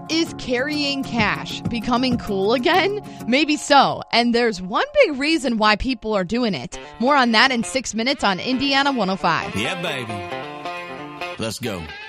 Is carrying cash becoming cool again? Maybe so. And there's one big reason why people are doing it. More on that in 6 minutes on Indiana 105. Yeah, baby. Let's go.